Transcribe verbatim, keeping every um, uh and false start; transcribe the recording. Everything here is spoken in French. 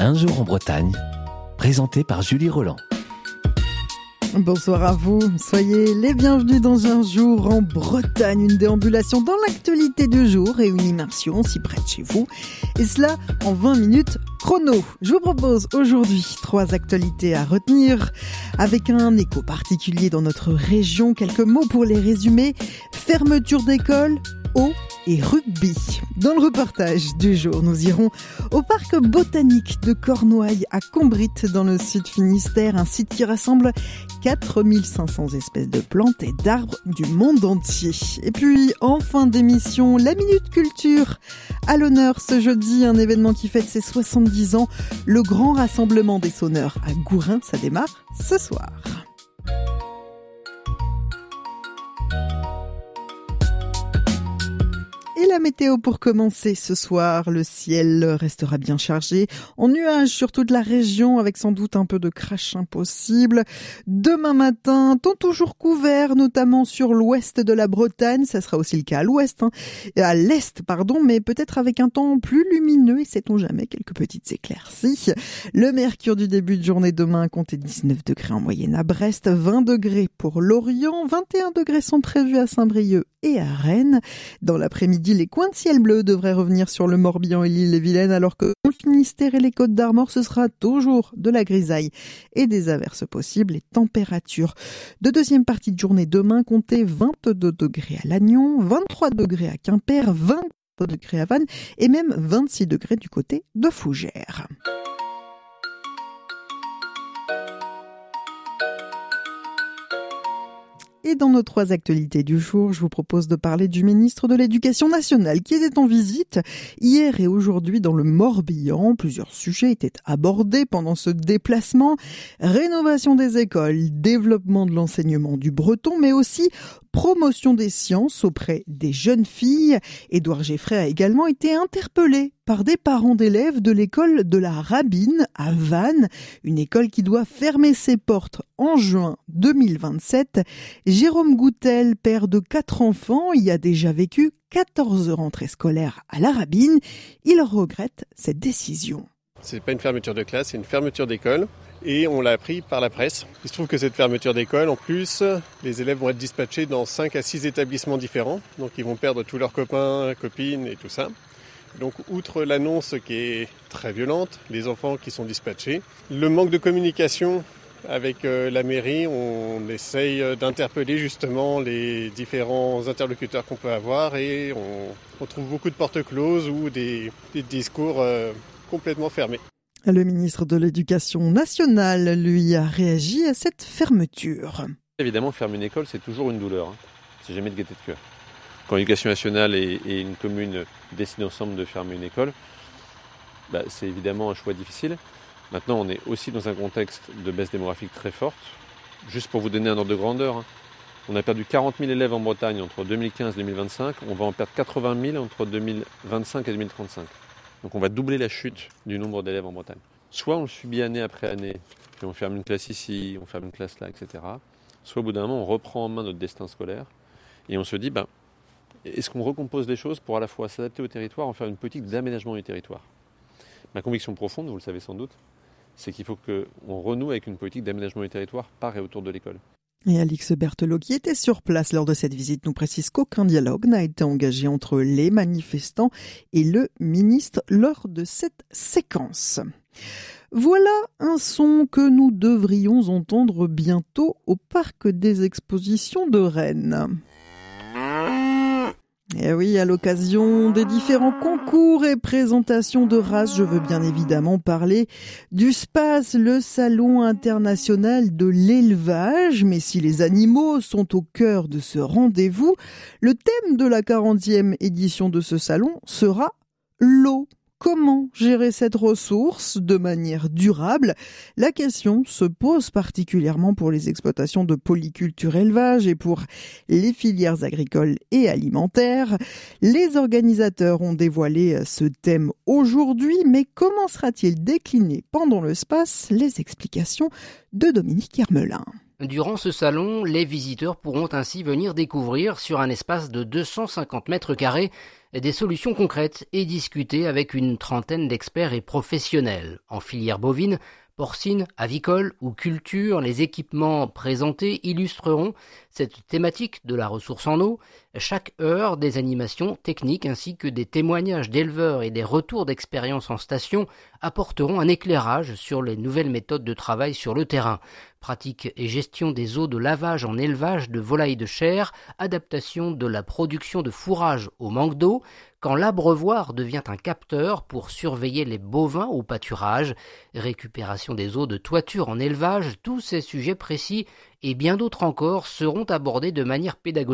Un jour en Bretagne, présenté par Julie Roland. Bonsoir à vous, soyez les bienvenus dans Un jour en Bretagne, une déambulation dans l'actualité du jour et une immersion si près de chez vous, et cela en vingt minutes chrono. Je vous propose aujourd'hui trois actualités à retenir, avec un écho particulier dans notre région, quelques mots pour les résumer, fermeture d'école, eau et rugby. Dans le reportage du jour, nous irons au parc botanique de Cornouailles à Combrit dans le sud Finistère, un site qui rassemble quatre mille cinq cents espèces de plantes et d'arbres du monde entier. Et puis, en fin d'émission, la Minute Culture. À l'honneur ce jeudi, un événement qui fête ses soixante-dix ans, le grand rassemblement des sonneurs à Gourin, ça démarre ce soir. Et la météo pour commencer ce soir, le ciel restera bien chargé, en nuages sur toute la région avec sans doute un peu de crash impossible. Demain matin, temps toujours couvert, notamment sur l'ouest de la Bretagne, ça sera aussi le cas à l'ouest, hein, à l'est pardon, mais peut-être avec un temps plus lumineux et sait-on jamais, quelques petites éclaircies. Le mercure du début de journée demain comptait dix-neuf degrés en moyenne à Brest, vingt degrés pour Lorient, vingt et un degrés sont prévus à Saint-Brieuc et à Rennes. Dans l'après-midi, les coins de ciel bleu devraient revenir sur le Morbihan et l'Ille-et-Vilaine, alors que dans le Finistère et les Côtes d'Armor, ce sera toujours de la grisaille et des averses possibles. Les températures de deuxième partie de journée demain comptaient vingt-deux degrés à Lannion, vingt-trois degrés à Quimper, vingt degrés à Vannes et même vingt-six degrés du côté de Fougères. Et dans nos trois actualités du jour, je vous propose de parler du ministre de l'Éducation nationale qui était en visite hier et aujourd'hui dans le Morbihan. Plusieurs sujets étaient abordés pendant ce déplacement. Rénovation des écoles, développement de l'enseignement du breton, mais aussi promotion des sciences auprès des jeunes filles. Édouard Geffray a également été interpellé par des parents d'élèves de l'école de la Rabine à Vannes, une école qui doit fermer ses portes en juin deux mille vingt-sept. Jérôme Goutel, père de quatre enfants, y a déjà vécu quatorze rentrées scolaires à la Rabine. Il regrette cette décision. C'est pas une fermeture de classe, c'est une fermeture d'école. Et on l'a appris par la presse. Il se trouve que cette fermeture d'école, en plus, les élèves vont être dispatchés dans cinq à six établissements différents. Donc ils vont perdre tous leurs copains, copines et tout ça. Donc outre l'annonce qui est très violente, les enfants qui sont dispatchés, le manque de communication avec la mairie, on essaye d'interpeller justement les différents interlocuteurs qu'on peut avoir et on, on trouve beaucoup de portes closes ou des, des discours euh, complètement fermés. Le ministre de l'Éducation nationale, lui, a réagi à cette fermeture. Évidemment, fermer une école, c'est toujours une douleur. Hein. C'est jamais de gaieté de cœur. Quand l'Éducation nationale et, et une commune décident ensemble de fermer une école, bah, c'est évidemment un choix difficile. Maintenant, on est aussi dans un contexte de baisse démographique très forte. Juste pour vous donner un ordre de grandeur, hein, on a perdu quarante mille élèves en Bretagne entre deux mille quinze et deux mille vingt-cinq. On va en perdre quatre-vingt mille entre deux mille vingt-cinq et deux mille trente-cinq. Donc on va doubler la chute du nombre d'élèves en Bretagne. Soit on le subit année après année, puis on ferme une classe ici, on ferme une classe là, et cetera. Soit au bout d'un moment, on reprend en main notre destin scolaire et on se dit, ben, est-ce qu'on recompose les choses pour à la fois s'adapter au territoire, en faire une politique d'aménagement du territoire ? Ma conviction profonde, vous le savez sans doute, c'est qu'il faut qu'on renoue avec une politique d'aménagement du territoire par et autour de l'école. Et Alix Berthelot, qui était sur place lors de cette visite, nous précise qu'aucun dialogue n'a été engagé entre les manifestants et le ministre lors de cette séquence. Voilà un son que nous devrions entendre bientôt au parc des expositions de Rennes. Et oui, à l'occasion des différents concours et présentations de races, je veux bien évidemment parler du SPACE, le Salon international de l'élevage. Mais si les animaux sont au cœur de ce rendez-vous, le thème de la quarantième édition de ce salon sera l'eau. Comment gérer cette ressource de manière durable ? La question se pose particulièrement pour les exploitations de polyculture élevage et pour les filières agricoles et alimentaires. Les organisateurs ont dévoilé ce thème aujourd'hui, mais comment sera-t-il décliné pendant le SPACE ? Les explications de Dominique Hermelin. Durant ce salon, les visiteurs pourront ainsi venir découvrir sur un espace de deux cent cinquante mètres carrés des solutions concrètes et discuter avec une trentaine d'experts et professionnels. En filière bovine, porcine, avicole ou culture, les équipements présentés illustreront cette thématique de la ressource en eau. Chaque heure, des animations techniques ainsi que des témoignages d'éleveurs et des retours d'expérience en station apporteront un éclairage sur les nouvelles méthodes de travail sur le terrain. Pratique et gestion des eaux de lavage en élevage de volailles de chair, adaptation de la production de fourrage au manque d'eau, quand l'abreuvoir devient un capteur pour surveiller les bovins au pâturage, récupération des eaux de toiture en élevage, tous ces sujets précis et bien d'autres encore seront abordés de manière pédagogique